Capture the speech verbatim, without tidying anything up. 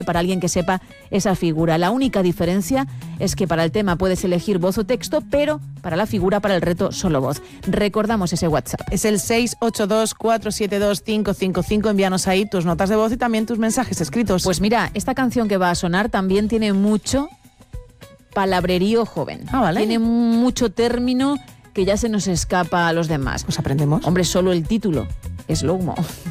para alguien que sepa esa figura. La única diferencia es que para el tema puedes elegir voz o texto, pero para la figura, para el reto, solo voz. Recordamos ese WhatsApp. Es el seis ocho dos, cuatro siete dos, cinco cinco cinco. Envíanos ahí tus notas de voz y también tus mensajes escritos. Pues mira, esta canción que va a sonar también tiene mucho palabrerío joven. Ah, vale. Tiene mucho término que ya se nos escapa a los demás. Pues aprendemos. Hombre, solo el título es Slow Mo.